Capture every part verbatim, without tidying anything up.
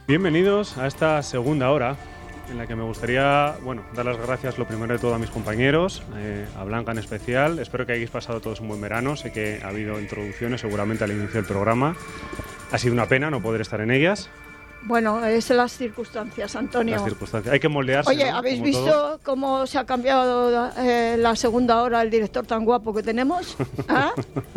Bienvenidos a esta segunda hora en la que me gustaría, bueno, dar las gracias lo primero de todo a mis compañeros, eh, a Blanca en especial. Espero que hayáis pasado todos un buen verano. Sé que ha habido introducciones seguramente al inicio del programa. Ha sido una pena no poder estar en ellas. Bueno, es las circunstancias, Antonio. Las circunstancias. Hay que moldearse. Oye, ¿no? ¿habéis Como visto todo. cómo se ha cambiado eh, la segunda hora el director tan guapo que tenemos? ¿Ah?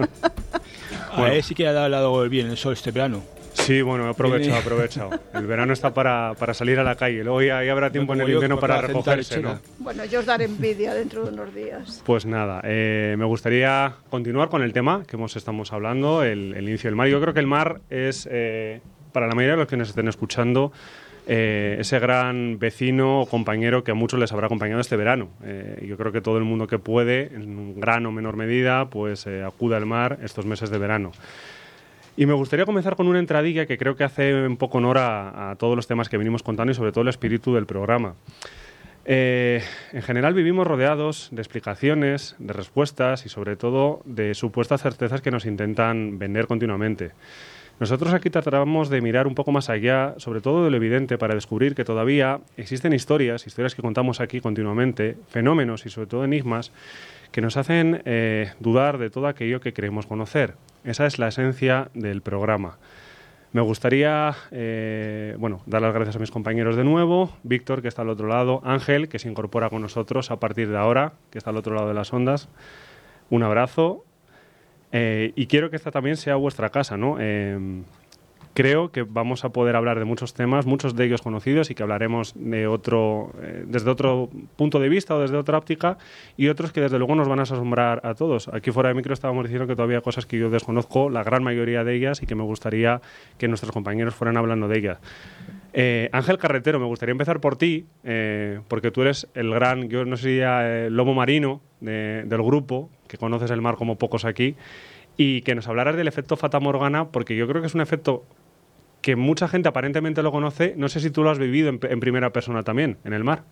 A ver, sí que ha dado bien el sol este verano. Sí, bueno, he aprovechado, he aprovechado. El verano está para, para salir a la calle. Luego ya, ya habrá tiempo No, en el yo, invierno para para recogerse, ¿no? Bueno, yo os daré envidia dentro de unos días. Pues nada, eh, me gustaría continuar con el tema que hemos estamos hablando, el, el inicio del mar. Yo creo que el mar es, eh, para la mayoría de los que nos estén escuchando, eh, ese gran vecino o compañero que a muchos les habrá acompañado este verano. Eh, yo creo que todo el mundo que puede, en gran o menor medida, pues eh, acude al mar estos meses de verano. Y me gustaría comenzar con una entradilla que creo que hace un poco honor a, a todos los temas que venimos contando y sobre todo el espíritu del programa. Eh, en general vivimos rodeados de explicaciones, de respuestas y sobre todo de supuestas certezas que nos intentan vender continuamente. Nosotros aquí tratamos de mirar un poco más allá, sobre todo de lo evidente, para descubrir que todavía existen historias, historias que contamos aquí continuamente, fenómenos y sobre todo enigmas que nos hacen eh, dudar de todo aquello que queremos conocer. Esa es la esencia del programa. Me gustaría eh, bueno, dar las gracias a mis compañeros de nuevo, Víctor, que está al otro lado, Ángel, que se incorpora con nosotros a partir de ahora, que está al otro lado de las ondas. Un abrazo. Eh, y quiero que esta también sea vuestra casa, ¿no? Eh, creo que vamos a poder hablar de muchos temas, muchos de ellos conocidos y que hablaremos de otro, eh, desde otro punto de vista o desde otra óptica y otros que desde luego nos van a asombrar a todos. Aquí fuera de micro estábamos diciendo que todavía hay cosas que yo desconozco, la gran mayoría de ellas, y que me gustaría que nuestros compañeros fueran hablando de ellas. Eh, Ángel Carretero, me gustaría empezar por ti, eh, porque tú eres el gran, yo no sé si ya, eh, lobo marino de, del grupo, que conoces el mar como pocos aquí, y que nos hablaras del efecto Fata Morgana, porque yo creo que es un efecto que mucha gente aparentemente lo conoce. No sé si tú lo has vivido en, en primera persona también, en el mar.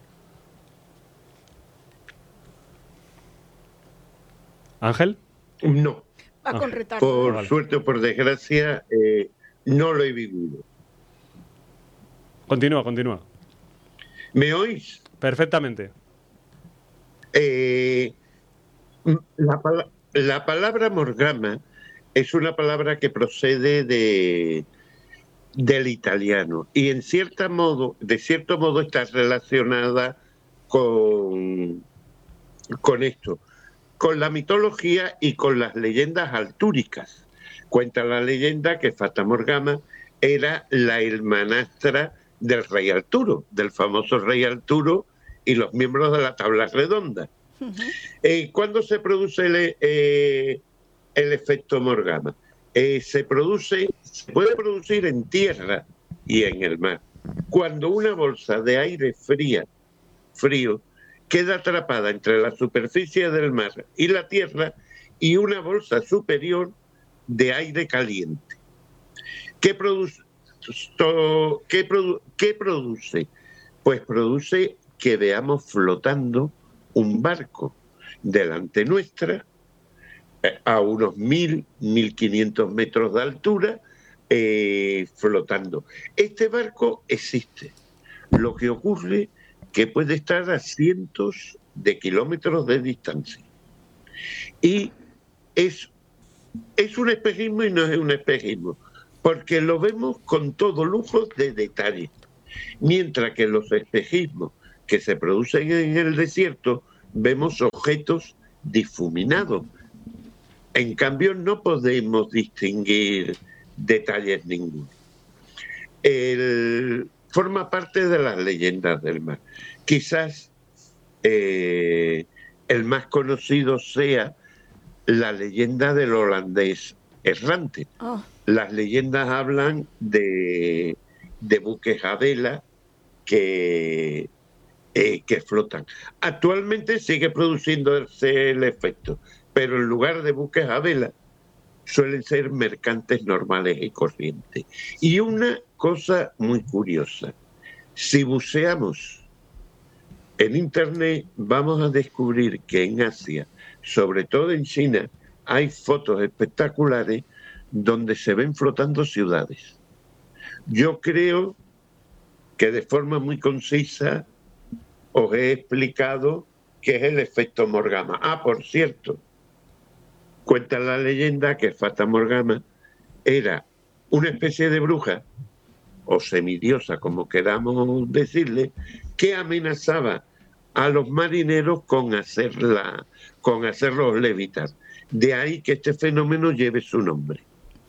¿Ángel? No. Va Ah, con retardo. Por vale. suerte o por desgracia, eh, no lo he vivido. Continúa, continúa. ¿Me oís? Perfectamente. Eh, la, pala- la palabra morgana es una palabra que procede de, del italiano y en cierta modo, de cierto modo está relacionada con, con esto, con la mitología y con las leyendas altúricas. Cuenta la leyenda que Fata Morgana era la hermanastra del rey Arturo, del famoso rey Arturo y los miembros de la tabla redonda. Uh-huh. Eh, ¿Cuándo se produce el, eh, el efecto Morgana? Eh, se produce, se puede producir en tierra y en el mar. Cuando una bolsa de aire fría, frío queda atrapada entre la superficie del mar y la tierra y una bolsa superior de aire caliente. ¿Qué produce? ¿Qué, produ ¿Qué produce? Pues produce que veamos flotando un barco delante nuestra a unos mil, mil quinientos metros de altura, eh, flotando. Este barco existe. Lo que ocurre que puede estar a cientos de kilómetros de distancia. Y es, es un espejismo y no es un espejismo, porque lo vemos con todo lujo de detalle. Mientras que los espejismos que se producen en el desierto, vemos objetos difuminados. En cambio, no podemos distinguir detalles ninguno. El, forma parte de las leyendas del mar. Quizás eh, el más conocido sea la leyenda del holandés errante. Oh. Las leyendas hablan de, de buques a vela que, eh, que flotan. Actualmente sigue produciéndose el efecto, pero en lugar de buques a vela suelen ser mercantes normales y corrientes. Y una cosa muy curiosa, si buceamos en internet vamos a descubrir que en Asia, sobre todo en China, hay fotos espectaculares donde se ven flotando ciudades. Yo creo que de forma muy concisa os he explicado qué es el efecto Morgana. Ah, por cierto, cuenta la leyenda que Fata Morgana era una especie de bruja o semidiosa, como queramos decirle, que amenazaba a los marineros con hacerla, con hacerlos levitar. De ahí que este fenómeno lleve su nombre.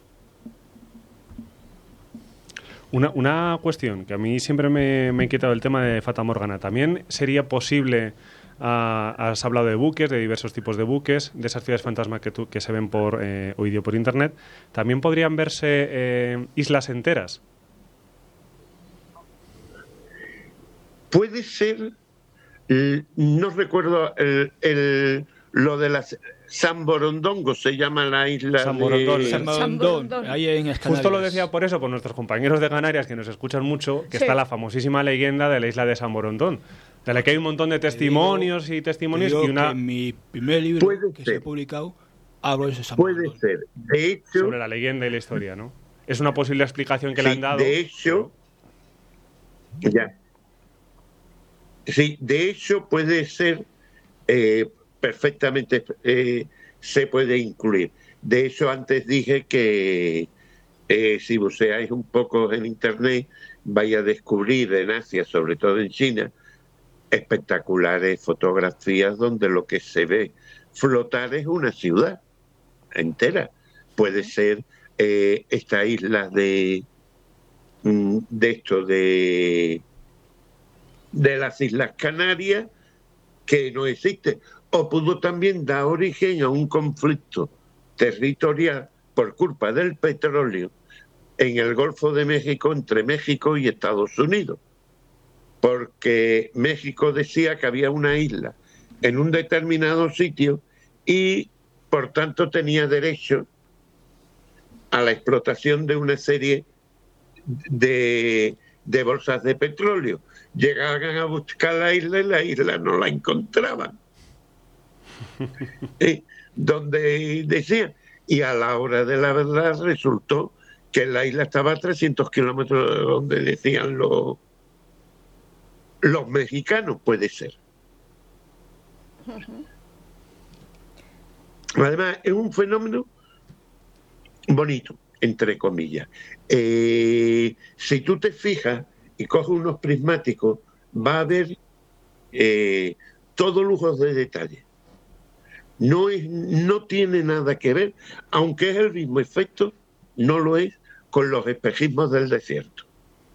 Una, una cuestión que a mí siempre me, me ha inquietado el tema de Fata Morgana. ¿También sería posible, uh, has hablado de buques, de diversos tipos de buques, de esas ciudades fantasma que, tú, que se ven por eh, hoy día por internet, también podrían verse eh, islas enteras? Puede ser, no recuerdo el, el, lo de las... San Borondongo se llama la isla San Borondón. de... San Borondón, ahí en Canarias. Justo lo decía por eso, por nuestros compañeros de Canarias que nos escuchan mucho, que sí. está la famosísima leyenda de la isla de San Borondón, de la que hay un montón de testimonios digo, y testimonios y una... en mi primer libro Puede que ser. se ha publicado hablo de ese San Puede Borondón. ser. De hecho... sobre la leyenda y la historia, ¿no? Es una posible explicación que sí, le han dado. De hecho... Pero... Ya. Sí, de hecho puede ser eh, perfectamente... Eh, se puede incluir. De hecho, antes dije que eh, si buceáis un poco en Internet, vais a descubrir en Asia, sobre todo en China, espectaculares fotografías donde lo que se ve flotar es una ciudad entera. Puede ser eh, esta isla de, de esto, de, de las Islas Canarias, que no existe. O pudo también dar origen a un conflicto territorial por culpa del petróleo en el Golfo de México, entre México y Estados Unidos. Porque México decía que había una isla en un determinado sitio y, por tanto, tenía derecho a la explotación de una serie de, de bolsas de petróleo. Llegaban a buscar la isla y la isla no la encontraban. Eh, donde decía, y a la hora de la verdad resultó que la isla estaba a trescientos kilómetros de donde decían los, los mexicanos, puede ser. Además, es un fenómeno bonito, entre comillas. Eh, si tú te fijas y coges unos prismáticos, va a haber eh, todo lujo de detalle. No, es, no tiene nada que ver, aunque es el mismo efecto, no lo es con los espejismos del desierto.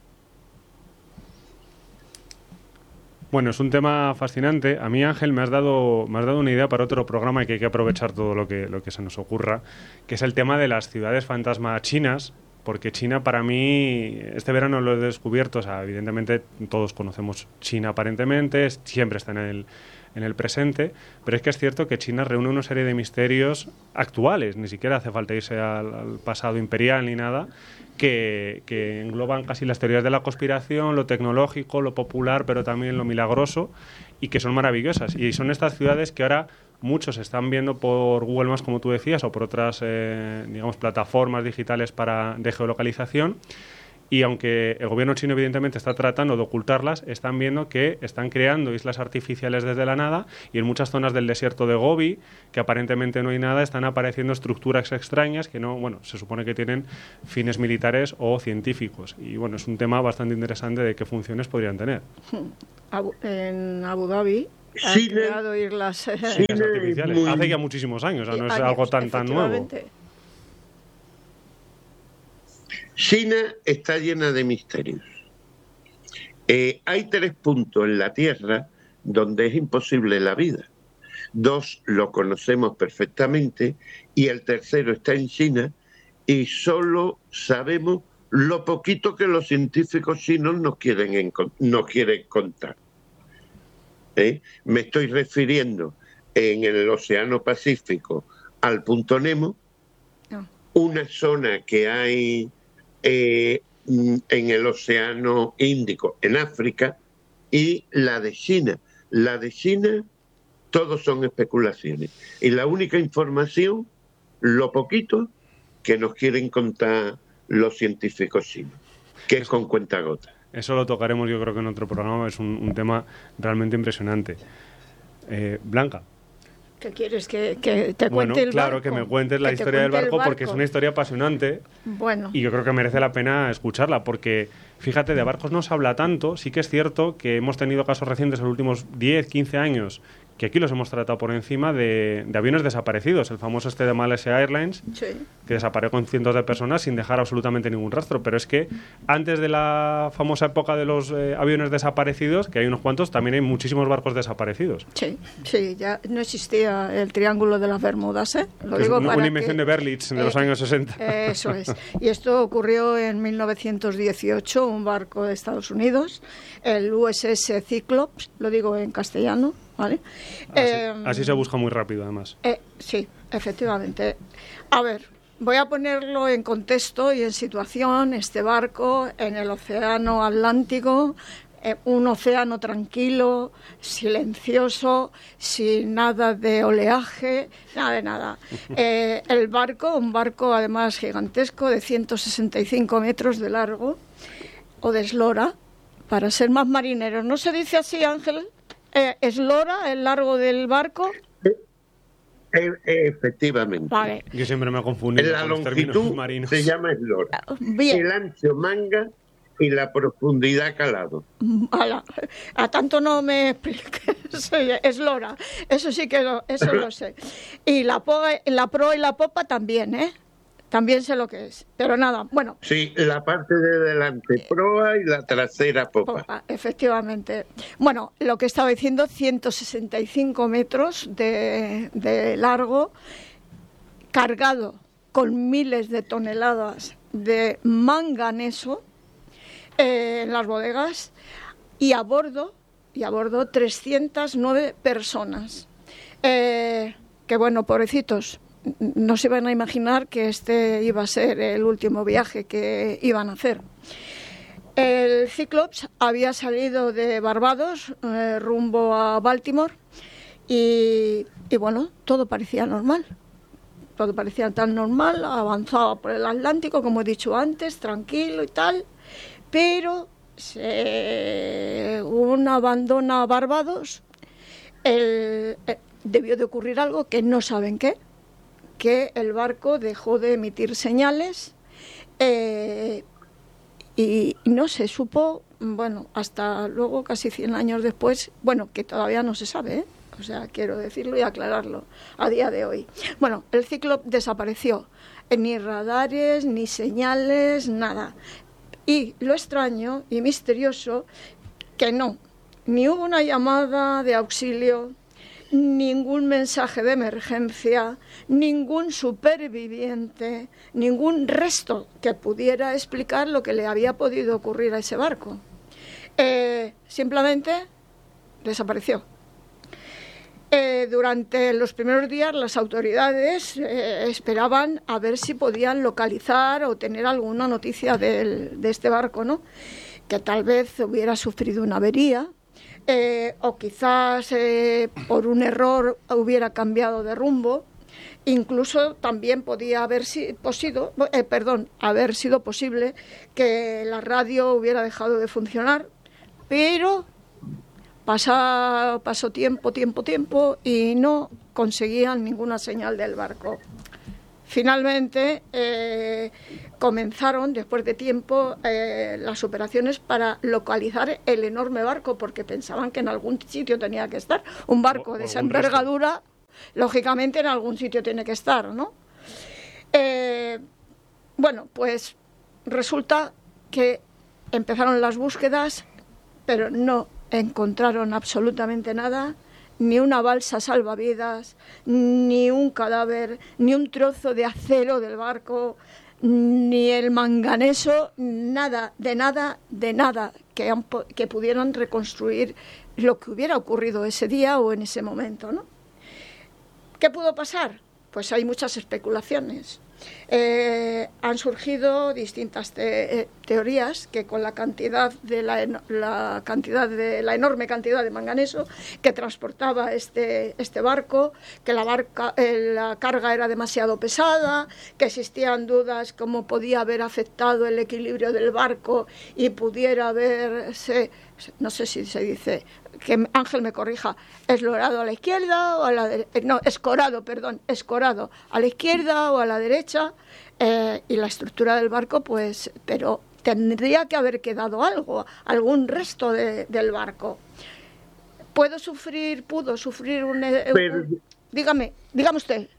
Bueno, es un tema fascinante. A mí, Ángel, me has dado, me has dado una idea para otro programa y que hay que aprovechar todo lo que, lo que se nos ocurra, que es el tema de las ciudades fantasma chinas, porque China para mí, este verano lo he descubierto, o sea, evidentemente todos conocemos China aparentemente, siempre está en el, en el presente, pero es que es cierto que China reúne una serie de misterios actuales, ni siquiera hace falta irse al, al pasado imperial ni nada, que, que engloban casi las teorías de la conspiración, lo tecnológico, lo popular, pero también lo milagroso, y que son maravillosas. Y son estas ciudades que ahora muchos están viendo por Google Maps, como tú decías, o por otras eh, digamos, plataformas digitales para, de geolocalización. Y aunque el gobierno chino evidentemente está tratando de ocultarlas, están viendo que están creando islas artificiales desde la nada, y en muchas zonas del desierto de Gobi, que aparentemente no hay nada, están apareciendo estructuras extrañas que no, bueno, se supone que tienen fines militares o científicos. Y bueno, es un tema bastante interesante de qué funciones podrían tener. Abu, en Abu Dhabi han China, creado islas, eh, Islas artificiales. muy... Hace ya muchísimos años, o sea, no es años, algo tan tan nuevo. efectivamente. China está llena de misterios. Eh, hay tres puntos en la Tierra donde es imposible la vida. Dos lo conocemos perfectamente y el tercero está en China, y solo sabemos lo poquito que los científicos chinos nos quieren, nos quieren contar. ¿Eh? Me estoy refiriendo en el Océano Pacífico al punto Nemo, No. una zona que hay eh, en el Océano Índico, en África, y la de China. La de China, todos son especulaciones. Y la única información, lo poquito que nos quieren contar los científicos chinos. que es con cuentagotas. Eso lo tocaremos yo creo que en otro programa, es un, un tema realmente impresionante. Eh, Blanca. ¿Qué quieres? ¿Que, que te Bueno, cuente el claro, barco? que me cuentes la Que te historia del cuente el barco, porque es una historia apasionante. Bueno. Y yo creo que merece la pena escucharla, porque fíjate, de barcos no se habla tanto. Sí que es cierto que hemos tenido casos recientes en los últimos diez, quince años, que aquí los hemos tratado por encima, de, de aviones desaparecidos. El famoso este de Malaysia Airlines, sí. que desapareció con cientos de personas sin dejar absolutamente ningún rastro. Pero es que antes de la famosa época de los eh, aviones desaparecidos, que hay unos cuantos, también hay muchísimos barcos desaparecidos. Sí, sí, ya no existía el Triángulo de las Bermudas, ¿eh? Lo digo es una, para una invención que, de Berlitz de eh, los años sesenta. Eso es. Y esto ocurrió en mil novecientos dieciocho, un barco de Estados Unidos, el U S S Cyclops, lo digo en castellano, ¿vale? Así, eh, así se busca muy rápido, además. Eh, sí, efectivamente. A ver, voy a ponerlo en contexto y en situación. Este barco en el océano Atlántico, eh, un océano tranquilo, silencioso, sin nada de oleaje, nada de nada. Eh, el barco, un barco además gigantesco de ciento sesenta y cinco metros de largo, o de eslora, para ser más marineros. ¿No se dice así, Ángel? Eh, ¿Eslora, el largo del barco? E- efectivamente. Vale. Yo siempre me he confundido La con los términos longitud marinos. se llama eslora. Bien. El ancho manga y la profundidad calado. Ala, a tanto no me expliques, eslora, eso sí que lo, eso lo sé. Y la, po, la proa y la popa también, ¿eh? También sé lo que es. Pero nada, bueno. Sí, la parte de delante proa y la trasera popa. popa efectivamente. Bueno, lo que estaba diciendo, ciento sesenta y cinco metros de, de largo, cargado con miles de toneladas de manganeso eh, en las bodegas, y a bordo, y a bordo trescientas nueve personas. Eh, que bueno, pobrecitos, no se iban a imaginar que este iba a ser el último viaje que iban a hacer. El Cyclops había salido de Barbados eh, rumbo a Baltimore y, y bueno, todo parecía normal. Todo parecía tan normal, avanzaba por el Atlántico, como he dicho antes, tranquilo y tal, pero se, un abandono a Barbados, el, eh, debió de ocurrir algo que no saben qué, que el barco dejó de emitir señales eh, y no se supo, bueno, hasta luego, casi cien años después, bueno, que todavía no se sabe, ¿eh? O sea, quiero decirlo y aclararlo a día de hoy. Bueno, el Cyclops desapareció, ni radares, ni señales, nada. Y lo extraño y misterioso, que no, ni hubo una llamada de auxilio, ningún mensaje de emergencia, ningún superviviente, ningún resto que pudiera explicar lo que le había podido ocurrir a ese barco. Eh, simplemente desapareció. Eh, durante los primeros días las autoridades eh, esperaban a ver si podían localizar o tener alguna noticia del, de este barco, ¿no? Que tal vez hubiera sufrido una avería, Eh, o quizás eh, por un error hubiera cambiado de rumbo. Incluso también podía haber si, posido, eh, perdón, haber sido posible que la radio hubiera dejado de funcionar, pero pasa, pasó tiempo, tiempo, tiempo y no conseguían ninguna señal del barco. Finalmente eh, comenzaron, después de tiempo, eh, las operaciones para localizar el enorme barco, porque pensaban que en algún sitio tenía que estar. Un barco O- de o esa algún envergadura, lógicamente en algún sitio tiene que estar, ¿no? Eh, bueno, pues resulta que empezaron las búsquedas, pero no encontraron absolutamente nada. Ni una balsa salvavidas, ni un cadáver, ni un trozo de acero del barco, ni el manganeso, nada, de nada, de nada que, han, que pudieran reconstruir lo que hubiera ocurrido ese día o en ese momento, ¿no? ¿Qué pudo pasar? Pues hay muchas especulaciones. Eh, han surgido distintas te eh, teorías que con la cantidad de la, la cantidad de la enorme cantidad de manganeso que transportaba este, este barco, que la, barca, eh, la carga era demasiado pesada, que existían dudas cómo podía haber afectado el equilibrio del barco y pudiera haberse, no sé si se dice, que Ángel me corrija, eslorado a la izquierda o a la derecha, no, escorado, perdón, escorado a la izquierda o a la derecha, eh, y la estructura del barco, pues, pero tendría que haber quedado algo, algún resto de, del barco. ¿Puedo sufrir, pudo sufrir un, un... Dígame, dígame usted.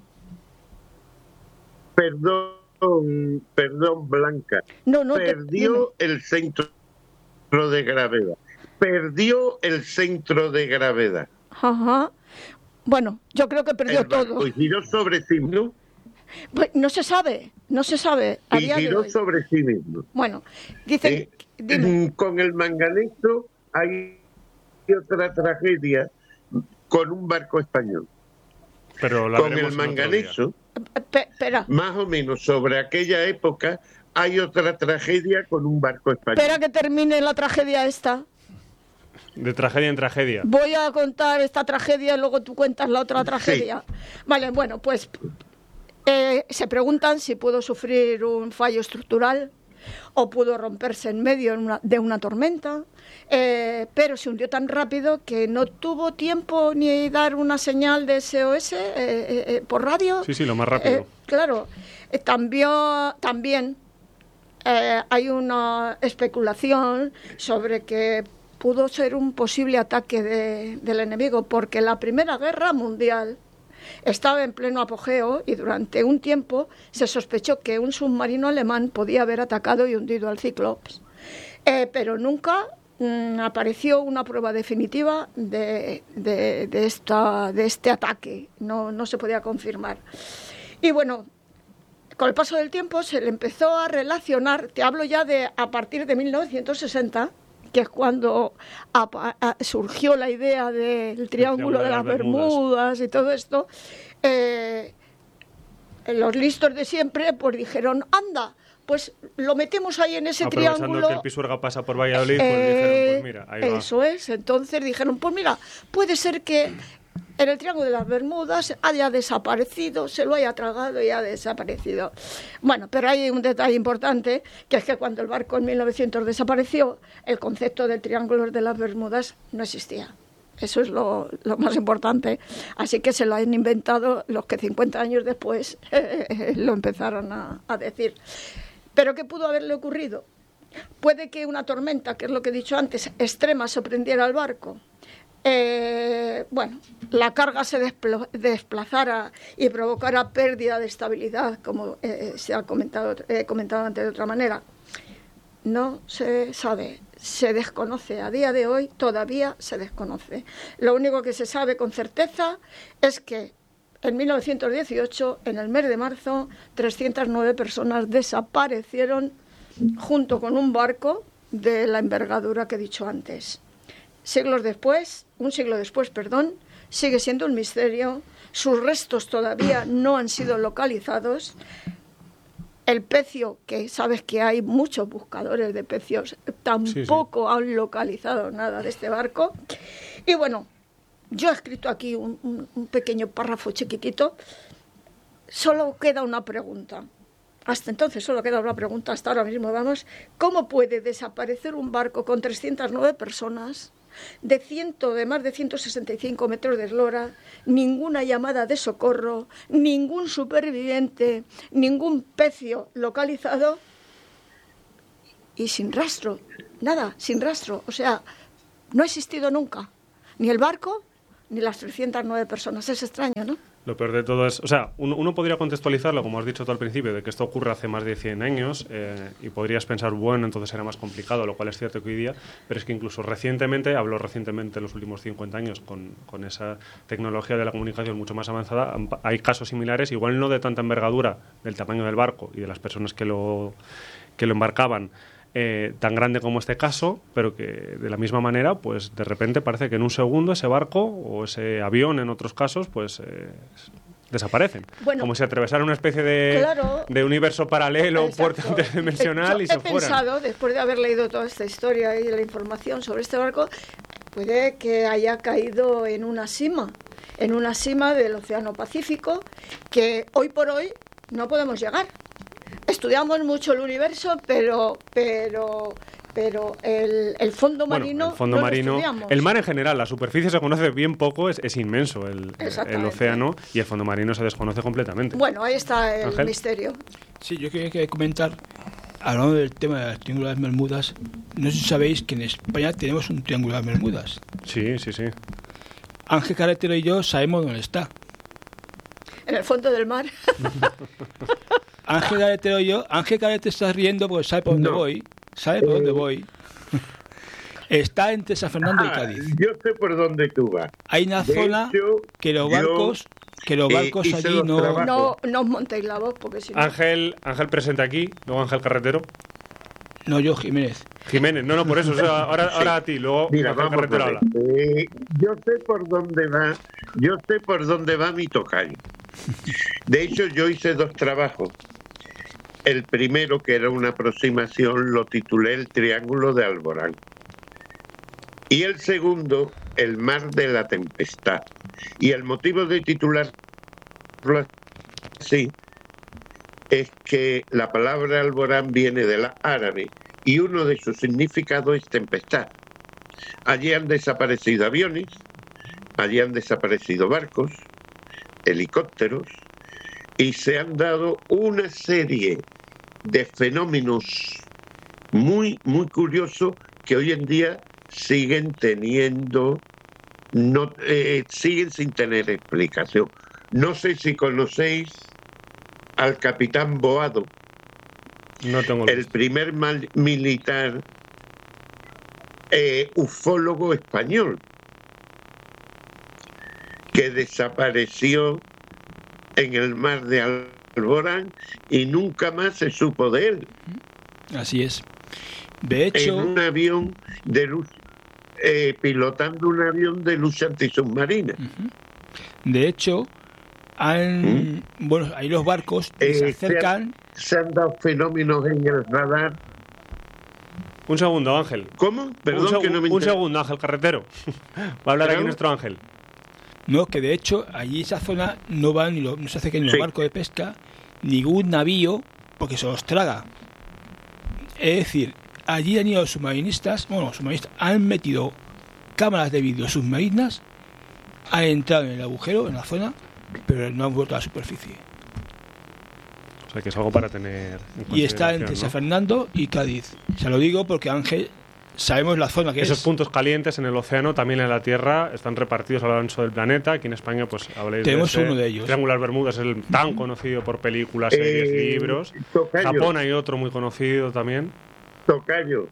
Perdón, perdón, Blanca. No, no, Perdió te, el centro de gravedad. Perdió el centro de gravedad. Ajá. Bueno, yo creo que perdió el barco todo. Y giró sobre sí mismo. Pues no se sabe, no se sabe. A Y día giró de hoy. sobre sí mismo. Bueno, dicen... Eh, con el manganeso hay otra tragedia con un barco español. Pero la con el manganeso, espera. Más o menos sobre aquella época, hay otra tragedia con un barco español. Espera que termine la tragedia esta. De tragedia en tragedia. Voy a contar esta tragedia y luego tú cuentas la otra tragedia. Sí. Vale, bueno, pues eh, se preguntan si pudo sufrir un fallo estructural o pudo romperse en medio una, de una tormenta, eh, pero se hundió tan rápido que no tuvo tiempo ni dar una señal de S O S eh, eh, por radio. Sí, sí, lo más rápido. Eh, claro, eh, también, también eh, hay una especulación sobre que pudo ser un posible ataque de, del enemigo, porque la Primera Guerra Mundial estaba en pleno apogeo y durante un tiempo se sospechó que un submarino alemán podía haber atacado y hundido al Cyclops. Eh, pero nunca mmm, apareció una prueba definitiva de, de, de, esta, de este ataque. No, no se podía confirmar. Y bueno, con el paso del tiempo se le empezó a relacionar, te hablo ya de a partir de mil novecientos sesenta, que es cuando a, a, surgió la idea del triángulo de las Bermudas. Bermudas y todo esto, eh, los listos de siempre pues dijeron, anda, pues lo metemos ahí en ese Aprovechando triángulo. que el Pisuerga pasa por Valladolid, pues eh, dijeron, pues mira, ahí va. Eso es, entonces dijeron, pues mira, puede ser que en el Triángulo de las Bermudas haya desaparecido, se lo haya tragado y ha desaparecido. Bueno, pero hay un detalle importante, que es que cuando el barco en mil novecientos desapareció, el concepto del Triángulo de las Bermudas no existía. Eso es lo, lo más importante. Así que se lo han inventado los que cincuenta años después eh, lo empezaron a, a decir. ¿Pero qué pudo haberle ocurrido? Puede que una tormenta, que es lo que he dicho antes, extrema, sorprendiera al barco. Eh, bueno, la carga se desplazara y provocara pérdida de estabilidad, como eh, se ha comentado, eh, comentado antes de otra manera. No se sabe, se desconoce. A día de hoy todavía se desconoce. Lo único que se sabe con certeza es que en mil novecientos dieciocho, en el mes de marzo, trescientas nueve personas desaparecieron junto con un barco de la envergadura que he dicho antes. Siglos después, un siglo después, perdón, sigue siendo un misterio. Sus restos todavía no han sido localizados. El pecio, que sabes que hay muchos buscadores de pecios, tampoco sí, sí. han localizado nada de este barco. Y bueno, yo he escrito aquí un, un, un pequeño párrafo chiquitito. Solo queda una pregunta. Hasta entonces solo queda una pregunta, hasta ahora mismo vamos. ¿Cómo puede desaparecer un barco con trescientas nueve personas? De, ciento, de más de ciento sesenta y cinco metros de eslora, ninguna llamada de socorro, ningún superviviente, ningún pecio localizado y sin rastro, nada, sin rastro. O sea, no ha existido nunca, ni el barco ni las trescientas nueve personas. Es extraño, ¿no? Lo peor de todo es, o sea, uno, uno podría contextualizarlo, como has dicho tú al principio, de que esto ocurre hace más de cien años eh, y podrías pensar, bueno, entonces era más complicado, lo cual es cierto que hoy día, pero es que incluso recientemente, hablo recientemente en los últimos cincuenta años, con, con esa tecnología de la comunicación mucho más avanzada, hay casos similares, igual no de tanta envergadura del tamaño del barco y de las personas que lo, que lo embarcaban, Eh, tan grande como este caso, pero que de la misma manera, pues de repente parece que en un segundo ese barco o ese avión, en otros casos, pues eh, desaparecen. Bueno, como si atravesaran una especie de, claro, de universo paralelo, puerta interdimensional, y se he fueran. He pensado, después de haber leído toda esta historia y la información sobre este barco, puede que haya caído en una sima, en una sima del Océano Pacífico, que hoy por hoy no podemos llegar. Estudiamos mucho el universo, pero pero pero el, el fondo bueno, marino el fondo no marino, lo estudiamos. El mar en general, la superficie se conoce bien poco, es, es inmenso el, el océano, y el fondo marino se desconoce completamente. Bueno, ahí está el Ángel. misterio. Sí, yo quería comentar, hablando del tema de las triángulas Bermudas, no sé si sabéis que en España tenemos un triángulo de las Bermudas. Sí, sí, sí. Ángel Carretero y yo sabemos dónde está. En el fondo del mar. Ángel Carretero y yo, Ángel Carretero está riendo porque sabe por dónde No. voy. ¿Sabe por Eh. dónde voy? Está entre San Fernando y Ah, Cádiz. yo sé por dónde tú vas. Hay una De zona hecho, que los yo, barcos, que los eh, barcos hice allí los no... trabajos. No, no os montéis la voz, porque si no... Ángel, Ángel presente aquí, luego Ángel Carretero. No, yo, Jiménez. Jiménez, no, no, por eso, o sea, ahora, ahora a ti, luego Mira, Ángel vamos Carretero a habla. ver. Eh, yo sé por dónde va, yo sé por dónde va mi tocayo. De hecho, yo hice dos trabajos. El primero, que era una aproximación, lo titulé El Triángulo de Alborán. Y el segundo, El Mar de la Tempestad. Y el motivo de titularlo así es que la palabra alborán viene de la árabe y uno de sus significados es tempestad. Allí han desaparecido aviones, allí han desaparecido barcos, helicópteros, y se han dado una serie de fenómenos muy, muy curiosos que hoy en día siguen teniendo, no, eh, siguen sin tener explicación. No sé si conocéis al capitán Boado, No tengo el primer mal- militar eh, ufólogo español, que desapareció en el mar de Alborán y nunca más se supo de él. Así es. De hecho... En un avión de luz, eh, pilotando un avión de lucha antisubmarina. De hecho, han, ¿Mm? bueno, ahí los barcos eh, se acercan... Se han, se han dado fenómenos en el radar. Un segundo, Ángel. ¿Cómo? Perdón, un, segu que no me un inter... segundo, Ángel Carretero. Va a hablar ¿Pero? aquí nuestro Ángel. No, que de hecho, allí esa zona no van ni lo, no se acercan ni Sí. los barcos de pesca, ningún navío, porque se los traga. Es decir, allí han ido los submarinistas, bueno, los submarinistas han metido cámaras de vídeo submarinas, han entrado en el agujero, en la zona, pero no han vuelto a la superficie. O sea, que es algo para tener en Y está entre consideración, San ¿no? Fernando y Cádiz. Se lo digo porque Ángel, sabemos la zona que Esos es. puntos calientes en el océano, también en la Tierra, están repartidos a lo ancho del planeta. Aquí en España, pues habléis Tenemos de ese uno de ellos. Triángulo Bermudas, es el tan conocido por películas, series, Eh, libros. Tocayo, Japón hay otro muy conocido también. Tocayo,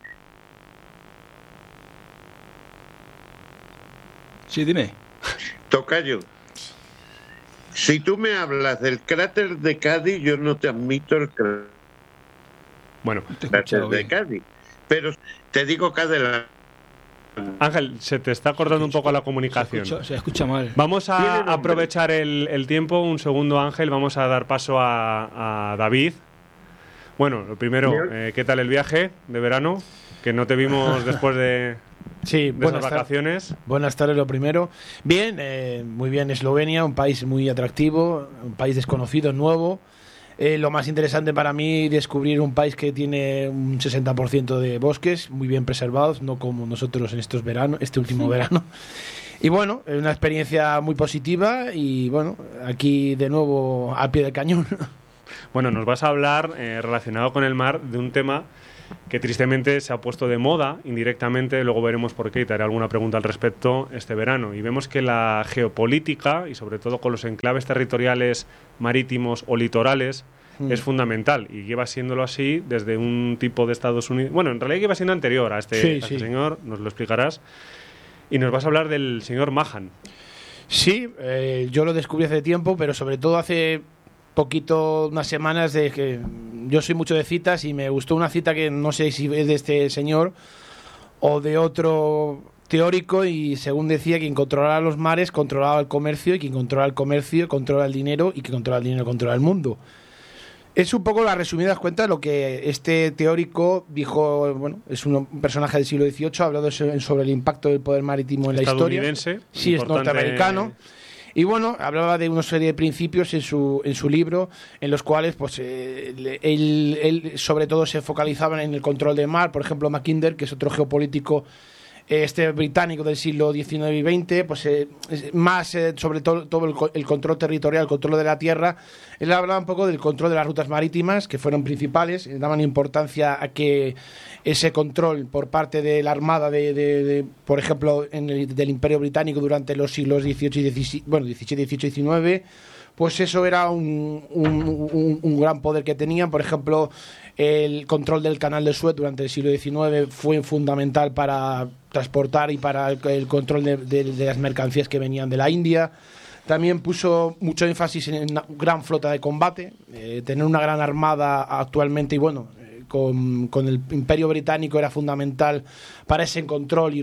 Sí, dime. Tocayo. Si tú me hablas del cráter de Cádiz, yo no te admito el cráter Bueno, Te he escuchado de bien. Cádiz. Pero te digo que adelante. Ángel, se te está cortando un poco la Se comunicación. escucha, se escucha mal. Vamos Tiene a nombre. aprovechar el, el tiempo, un segundo, Ángel. Vamos a dar paso a, a David. Bueno, lo primero, Bien. eh, ¿qué tal el viaje de verano? Que no te vimos después de, Sí, de buenas, esas tar- vacaciones. buenas tardes lo primero. Bien, eh, muy bien Eslovenia, un país muy atractivo, un país desconocido, nuevo. Eh, lo más interesante para mí descubrir un país que tiene un sesenta por ciento de bosques muy bien preservados, no como nosotros en estos veranos, este último verano. Y bueno, es una experiencia muy positiva y bueno, aquí de nuevo al pie del cañón. Bueno, nos vas a hablar eh, relacionado con el mar de un tema que tristemente se ha puesto de moda indirectamente, luego veremos por qué y te haré alguna pregunta al respecto este verano. Y vemos que la geopolítica, y sobre todo con los enclaves territoriales marítimos o litorales, Mm. es fundamental y lleva siéndolo así desde un tipo de Estados Unidos. Bueno, en realidad lleva siendo anterior a este, Sí, a este sí. señor, nos lo explicarás. Y nos vas a hablar del señor Mahan. Sí, eh, yo lo descubrí hace tiempo, pero sobre todo hace poquito, unas semanas, de que yo soy mucho de citas y me gustó una cita que no sé si es de este señor o de otro teórico y según decía, quien controlaba los mares controlaba el comercio, y quien controla el comercio controla el dinero, y quien controla el dinero controla el mundo. Es un poco las resumidas cuentas lo que este teórico dijo. Bueno, es un personaje del siglo dieciocho, ha hablado sobre el impacto del poder marítimo en la historia. Estadounidense. Sí, es norteamericano. Y bueno, hablaba de una serie de principios en su, en su libro, en los cuales pues eh, él, él sobre todo se focalizaba en el control del mar. Por ejemplo, Mackinder, que es otro geopolítico este británico del siglo diecinueve y veinte, pues eh, más eh, sobre todo, todo el, el control territorial, el control de la tierra. Él hablaba un poco del control de las rutas marítimas, que fueron principales, eh, daban importancia a que ese control por parte de la Armada, de, de, de por ejemplo, en el, del Imperio Británico durante los siglos dieciocho y diecisiete, bueno, diecisiete, dieciocho y diecinueve, pues eso era un, un, un, un gran poder que tenían. Por ejemplo, el control del canal de Suez durante el siglo diecinueve fue fundamental para transportar y para el, el control de, de, de las mercancías que venían de la India. También puso mucho énfasis en una gran flota de combate, eh, tener una gran armada actualmente, y bueno, eh, con, con el Imperio Británico era fundamental para ese control y,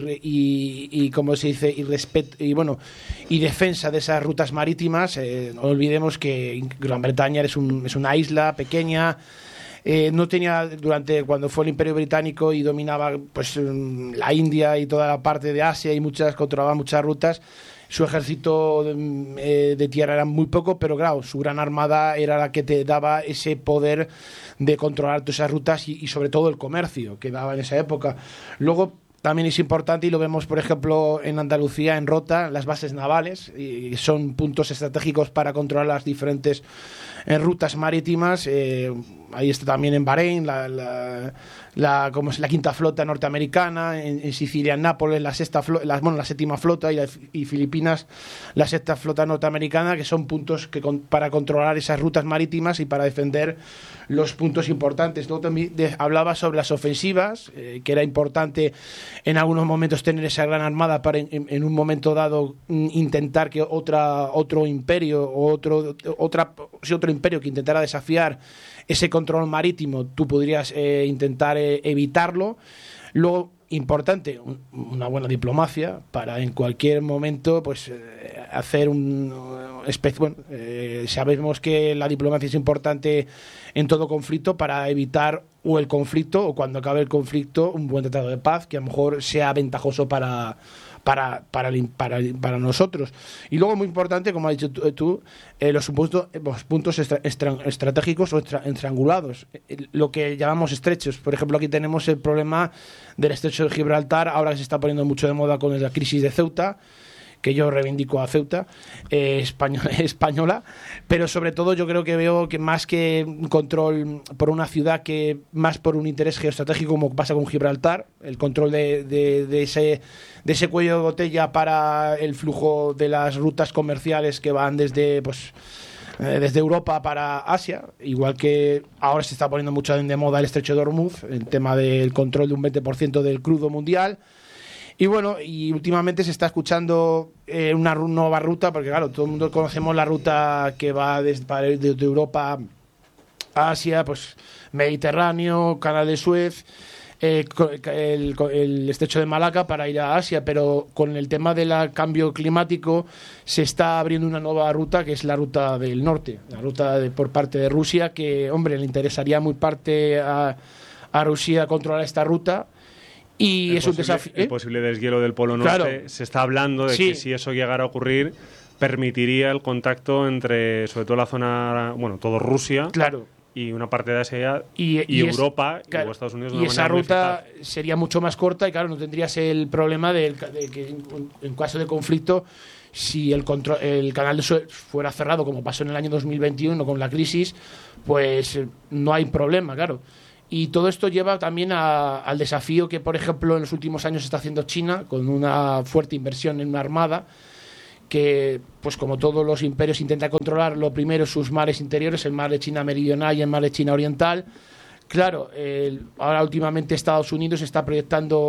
y, y como se dice, y respeto y bueno y defensa de esas rutas marítimas. Eh, no olvidemos que Gran Bretaña es, un, es una isla pequeña. Eh, no tenía, durante cuando fue el Imperio Británico y dominaba pues la India y toda la parte de Asia, y muchas controlaba muchas rutas, su ejército de, de tierra era muy poco, pero claro, su gran armada era la que te daba ese poder de controlar todas esas rutas y, y sobre todo el comercio que daba en esa época. Luego también es importante, y lo vemos por ejemplo en Andalucía, en Rota, las bases navales, y son puntos estratégicos para controlar las diferentes eh, rutas marítimas. Eh, ahí está también en Bahrein, la, la, la, como es la quinta flota norteamericana, en, en Sicilia, en Nápoles, la sexta flo, la, bueno, la séptima flota, y, la, y Filipinas, la sexta flota norteamericana, que son puntos que con, para controlar esas rutas marítimas y para defender los puntos importantes. Luego también de, hablaba sobre las ofensivas, eh, que era importante en algunos momentos tener esa gran armada para en, en un momento dado intentar que otra otro imperio o otro otra si otro imperio que intentara desafiar ese control marítimo, tú podrías eh, intentar eh, evitarlo. Luego, importante, un, una buena diplomacia para en cualquier momento pues eh, hacer un especie, bueno, eh, sabemos que la diplomacia es importante en todo conflicto para evitar o el conflicto, o cuando acabe el conflicto, un buen tratado de paz que a lo mejor sea ventajoso para para para para, para nosotros. Y luego, muy importante, como has dicho tú, tú eh, los, puntos, los puntos estra, estra, estratégicos o estra, estrangulados, eh, lo que llamamos estrechos. Por ejemplo, aquí tenemos el problema del estrecho de Gibraltar, ahora se está poniendo mucho de moda con la crisis de Ceuta, que yo reivindico a Ceuta, eh, española, española, pero sobre todo yo creo que veo que más que un control por una ciudad, que más por un interés geoestratégico, como pasa con Gibraltar, el control de, de, de, ese, de ese cuello de botella para el flujo de las rutas comerciales que van desde pues eh, desde Europa para Asia, igual que ahora se está poniendo mucho de moda el estrecho de Hormuz, el tema del control de un veinte por ciento del crudo mundial. Y bueno, y últimamente se está escuchando eh, una nueva ruta, porque claro, todo el mundo conocemos la ruta que va desde, desde Europa a Asia, pues Mediterráneo, Canal de Suez, eh, el, el estrecho de Malaca para ir a Asia, pero con el tema del cambio climático se está abriendo una nueva ruta, que es la ruta del norte, la ruta de, por parte de Rusia, que, hombre, le interesaría muy parte a, a Rusia controlar esta ruta. Y el es posible, un desafío. ¿eh? El posible deshielo del Polo Norte. Claro. Se está hablando de sí. que si eso llegara a ocurrir, permitiría el contacto entre, sobre todo la zona, bueno, todo Rusia. Claro. Y una parte de Asia y, y, y Europa, es, claro, y Estados Unidos. Y esa ruta sería mucho más corta, y claro, no tendrías el problema de, de que en, en caso de conflicto, si el, control, el canal de Suez fuera cerrado, como pasó en el año dos mil veintiuno con la crisis, pues no hay problema, claro. Y todo esto lleva también a, al desafío que, por ejemplo, en los últimos años está haciendo China, con una fuerte inversión en una armada, que, pues como todos los imperios, intenta controlar lo primero sus mares interiores, el mar de China Meridional y el mar de China Oriental. Claro, el, ahora últimamente Estados Unidos está proyectando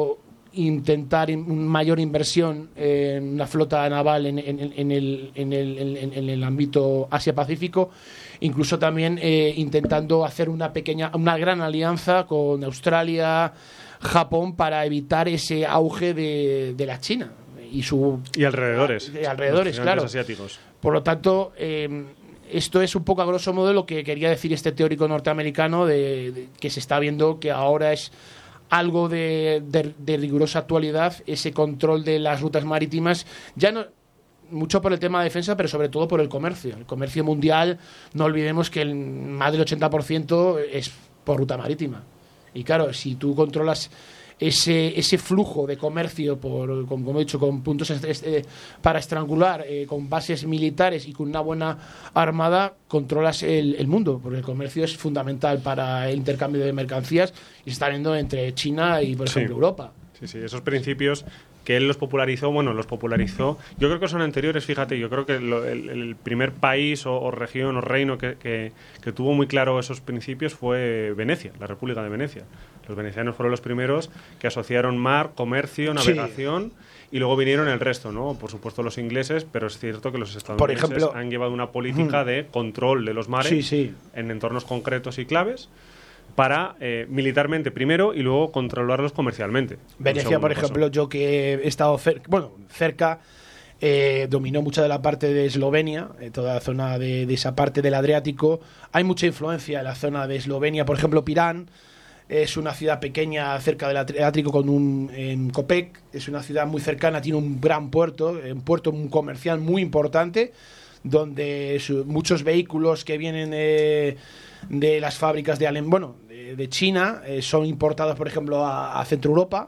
intentar in, mayor inversión en la flota naval en, en, en, el, en, el, en, en el ámbito Asia-Pacífico, incluso también eh, intentando hacer una pequeña, una gran alianza con Australia, Japón, para evitar ese auge de, de la China y su y alrededores, y alrededores, claro. Asiáticos. Por lo tanto, eh, esto es un poco a grosso modo lo que quería decir este teórico norteamericano, de, de que se está viendo que ahora es algo de, de, de rigurosa actualidad ese control de las rutas marítimas, ya no mucho por el tema de defensa, pero sobre todo por el comercio. El comercio mundial, no olvidemos que el, más del ochenta por ciento es por ruta marítima. Y claro, si tú controlas ese ese flujo de comercio, por como, como he dicho, con puntos eh, para estrangular, eh, con bases militares y con una buena armada, controlas el, el mundo, porque el comercio es fundamental para el intercambio de mercancías y se está viendo entre China y, por ejemplo, sí. Europa. Sí, sí, esos principios que él los popularizó, bueno, los popularizó, yo creo que son anteriores, fíjate, yo creo que lo, el, el primer país o, o región o reino que, que, que tuvo muy claro esos principios fue Venecia, la República de Venecia. Los venecianos fueron los primeros que asociaron mar, comercio, navegación, sí. Y luego vinieron el resto, ¿no? Por supuesto los ingleses, pero es cierto que los estadounidenses Por ejemplo, han llevado una política de control de los mares sí, sí. en entornos concretos y claves, para eh, militarmente primero y luego controlarlos comercialmente. Venecia, por paso. ejemplo, yo que he estado cer bueno, cerca, eh, dominó mucha de la parte de Eslovenia, eh, toda la zona de, de esa parte del Adriático. Hay mucha influencia en la zona de Eslovenia, por ejemplo, Pirán es una ciudad pequeña cerca del Adriático con un en Copec, es una ciudad muy cercana, tiene un gran puerto, un puerto comercial muy importante, donde su, muchos vehículos que vienen de, de las fábricas de Alem, bueno, de, de China eh, son importados, por ejemplo, a, a Centro Europa.